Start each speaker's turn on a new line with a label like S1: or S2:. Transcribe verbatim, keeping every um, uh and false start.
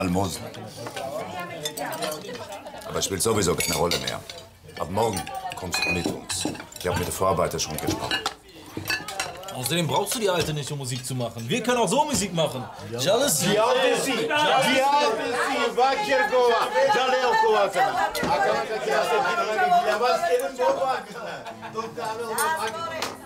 S1: Almosen. Aber spielt sowieso keine Rolle mehr. Ab morgen kommst du mit uns. Ich habe mit der Vorarbeiter schon gesprochen.
S2: Außerdem brauchst du die Alte nicht, um Musik zu machen. Wir können auch so Musik machen. Jealousy.
S3: Jealousy. Jealousy. Vakirgova. Jalelkova sana. Akana kıyafetini giymez. Benim bu var. Doktor